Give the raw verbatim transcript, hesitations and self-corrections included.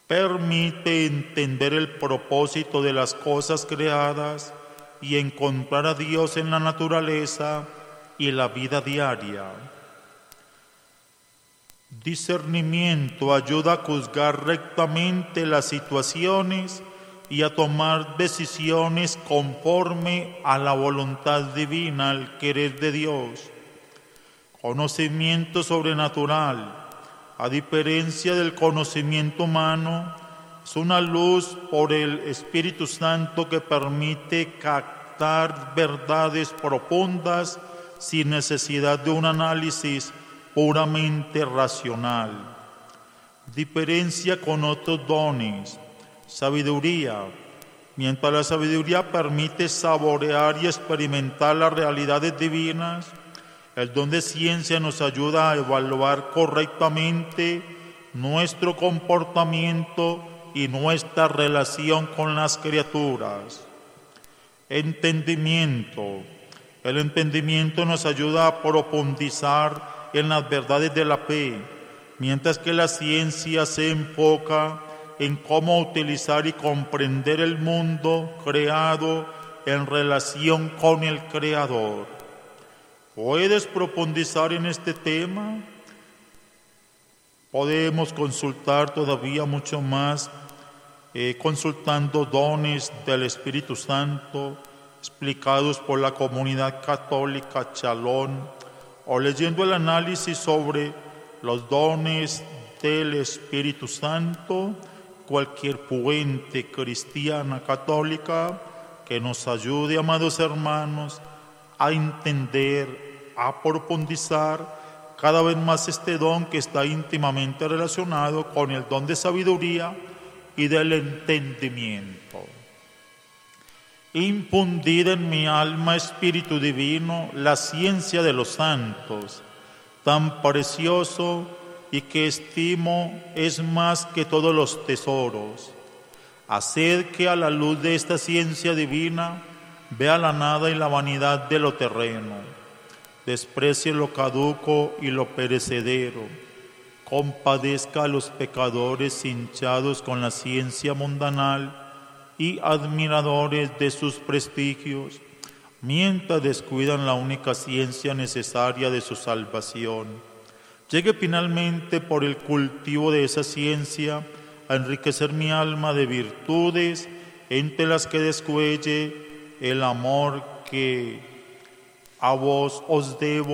Permite entender el propósito de las cosas creadas y encontrar a Dios en la naturaleza y la vida diaria. Discernimiento ayuda a juzgar rectamente las situaciones y a tomar decisiones conforme a la voluntad divina, al querer de Dios. Conocimiento sobrenatural, a diferencia del conocimiento humano, es una luz por el Espíritu Santo que permite captar verdades profundas sin necesidad de un análisis puramente racional. Diferencia con otros dones. Sabiduría. Mientras la sabiduría permite saborear y experimentar las realidades divinas, el don de ciencia nos ayuda a evaluar correctamente nuestro comportamiento y nuestra relación con las criaturas. Entendimiento. El entendimiento nos ayuda a profundizar en las verdades de la fe, mientras que la ciencia se enfoca en cómo utilizar y comprender el mundo creado en relación con el Creador. ¿Puedes profundizar en este tema? Podemos consultar todavía mucho más, eh, consultando dones del Espíritu Santo, explicados por la comunidad católica Chalón, o leyendo el análisis sobre los dones del Espíritu Santo, cualquier fuente cristiana católica que nos ayude, amados hermanos, a entender, a profundizar cada vez más este don que está íntimamente relacionado con el don de sabiduría y del entendimiento. Infundida en mi alma, Espíritu Divino, la ciencia de los santos, tan precioso y que estimo es más que todos los tesoros. Haced que a la luz de esta ciencia divina vea la nada y la vanidad de lo terreno, desprecie lo caduco y lo perecedero, compadezca a los pecadores hinchados con la ciencia mundanal y admiradores de sus prestigios, mientras descuidan la única ciencia necesaria de su salvación. Llegue finalmente por el cultivo de esa ciencia a enriquecer mi alma de virtudes, entre las que descuelle el amor que a vos os debo